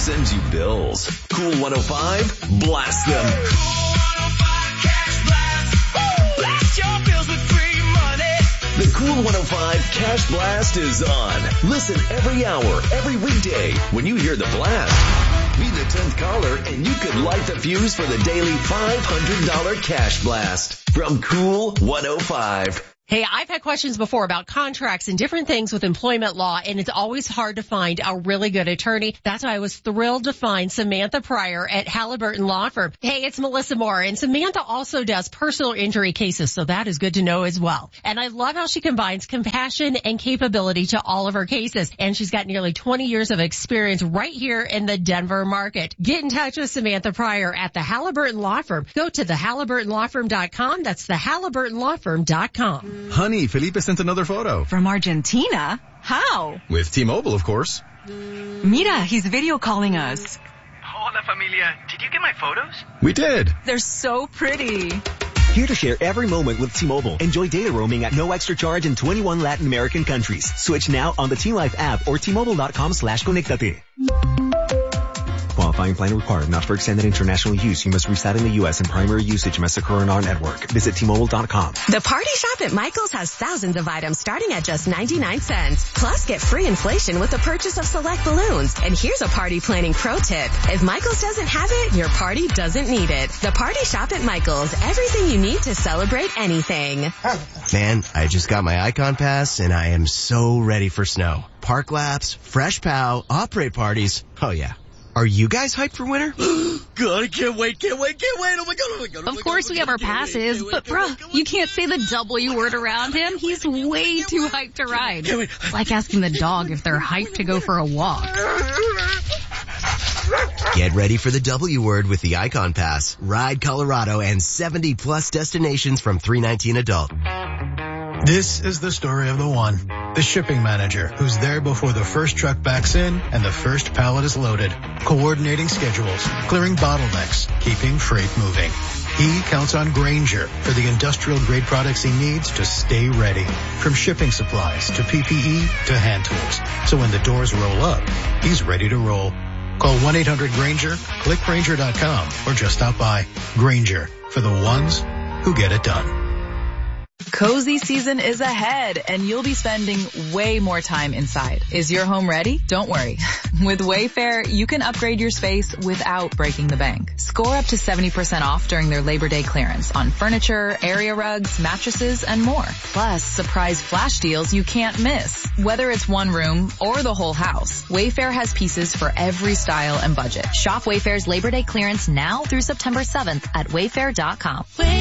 sends you bills. Cool 105, blast them. Blast your bills with free money. The Cool 105 Cash Blast is on. Listen every hour, every weekday when you hear the blast. Be the 10th caller and you could light the fuse for the daily $500 Cash Blast from Cool 105. Hey, I've had questions before about contracts and different things with employment law, and it's always hard to find a really good attorney. That's why I was thrilled to find Samantha Pryor at Halliburton Law Firm. Hey, it's Melissa Moore, and Samantha also does personal injury cases, so that is good to know as well. And I love how she combines compassion and capability to all of her cases, and she's got nearly 20 years of experience right here in the Denver market. Get in touch with Samantha Pryor at the Halliburton Law Firm. Go to thehalliburtonlawfirm.com. That's thehalliburtonlawfirm.com. Honey, Felipe sent another photo. From Argentina? How? With T-Mobile, of course. Mira, he's video calling us. Hola, familia. Did you get my photos? We did. They're so pretty. Here to share every moment with T-Mobile. Enjoy data roaming at no extra charge in 21 Latin American countries. Switch now on the T-Life app or T-Mobile.com/conectate. Qualifying plan required. Not for extended international use. You must reside in the U.S. and primary usage must occur on our network. Visit T-Mobile.com. The Party Shop at Michael's has thousands of items starting at just 99 cents. Plus, get free inflation with the purchase of select balloons. And here's a party planning pro tip. If Michael's doesn't have it, your party doesn't need it. The Party Shop at Michael's. Everything you need to celebrate anything. Man, I just got my Icon Pass and I am so ready for snow. Park laps, fresh pow, operate parties. Oh yeah. Are you guys hyped for winter? God, I can't wait. Oh my God. Of course we have our passes, but bruh, you can't say the W word around him. He's way too hyped to ride. It's like asking the dog if they're hyped to go for a walk. Get ready for the W word with the Icon Pass. Ride Colorado and 70 plus destinations from $319 adult. This is the story of the one, the shipping manager, who's there before the first truck backs in and the first pallet is loaded, coordinating schedules, clearing bottlenecks, keeping freight moving. He counts on Grainger for the industrial grade products he needs to stay ready, from shipping supplies to PPE to hand tools. So when the doors roll up, he's ready to roll. Call 1-800-GRAINGER, click Grainger.com, or just stop by. Grainger, for the ones who get it done. Cozy season is ahead, and you'll be spending way more time inside. Is your home ready? Don't worry. With Wayfair, you can upgrade your space without breaking the bank. Score up to 70% off during their Labor Day clearance on furniture, area rugs, mattresses, and more. Plus, surprise flash deals you can't miss. Whether it's one room or the whole house, Wayfair has pieces for every style and budget. Shop Wayfair's Labor Day clearance now through September 7th at Wayfair.com.